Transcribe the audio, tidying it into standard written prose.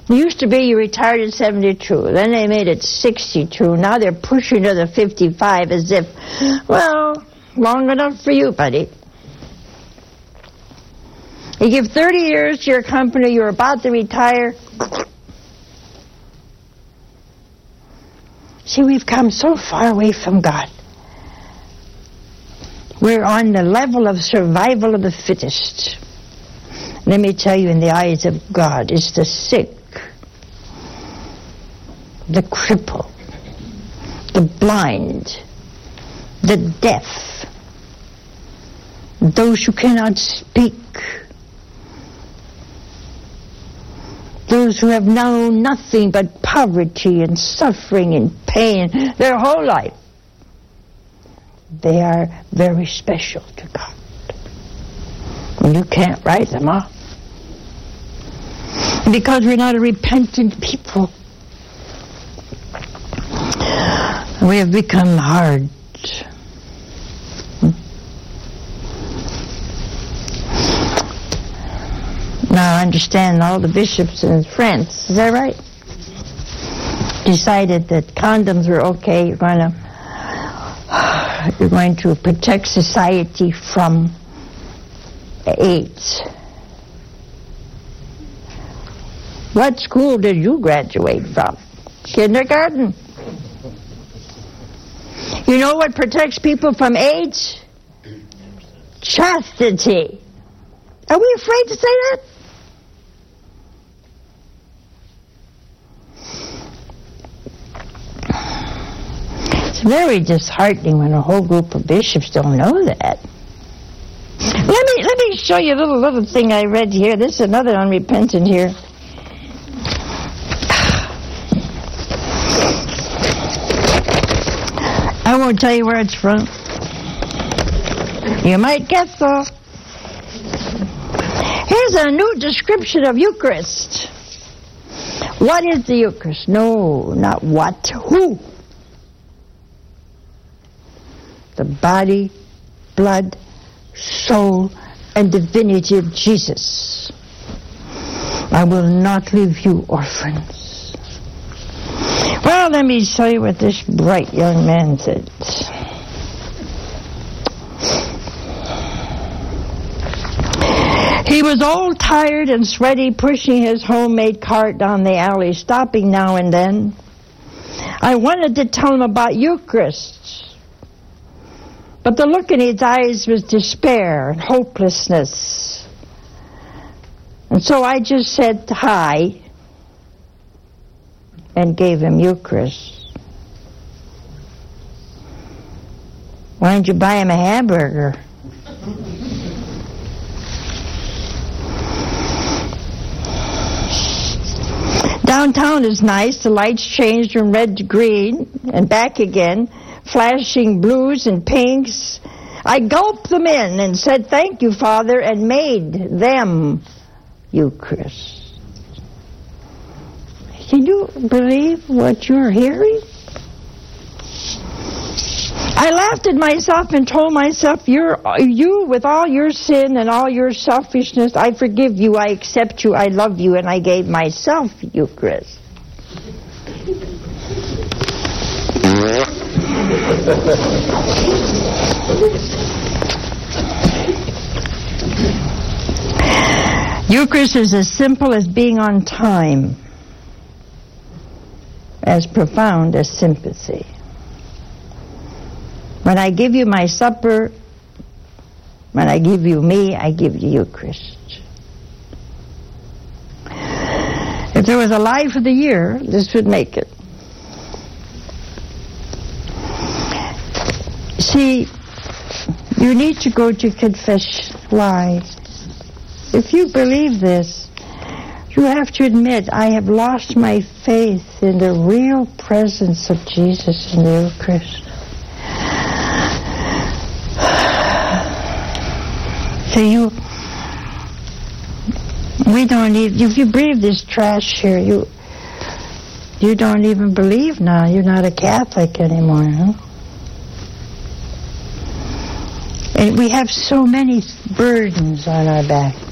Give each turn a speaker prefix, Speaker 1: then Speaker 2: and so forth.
Speaker 1: It used to be you retired at 72. Then they made it 62. Now they're pushing to the 55 as if, well, long enough for you, buddy. You give 30 years to your company, you're about to retire. See, we've come so far away from God. We're on the level of survival of the fittest. Let me tell you, in the eyes of God, it's the sick, the crippled, the blind, the deaf, those who cannot speak, those who have known nothing but poverty and suffering and pain their whole life. They are very special to God. And you can't write them off. Because we're not a repentant people. We have become hard. Now I understand all the bishops in France, is that right? Decided that condoms were okay. You're going to protect society from AIDS. What school did you graduate from? Kindergarten. You know what protects people from AIDS? Chastity. Are we afraid to say that? It's very disheartening when a whole group of bishops don't know that. Let me show you a little thing I read here. This is another unrepentant here. I won't tell you where it's from. You might guess though. Here's a new description of Eucharist. What is the Eucharist? No, not what. Who? The body, blood, soul, and divinity of Jesus. I will not leave you orphans. Well, let me tell you what this bright young man said. He was all tired and sweaty, pushing his homemade cart down the alley, stopping now and then. I wanted to tell him about Eucharist, but the look in his eyes was despair and hopelessness. And so I just said hi and gave him Eucharist. Why don't you buy him a hamburger? Downtown is nice. The lights changed from red to green and back again, flashing blues and pinks. I gulped them in and said, "Thank you, Father," and made them Eucharist. Can you believe what you're hearing? I laughed at myself and told myself, you with all your sin and all your selfishness, I forgive you, I accept you, I love you, and I gave myself Eucharist. Eucharist is as simple as being on time, as profound as sympathy. When I give you my supper, when I give you me, I give you Eucharist. If there was a lie for the year, this would make it. See, you need to go to confess lie. If you believe this, you have to admit, I have lost my faith in the real presence of Jesus in the Eucharist. So we don't even, if you believe this trash here, you don't even believe now. You're not a Catholic anymore, huh? And we have so many burdens on our back.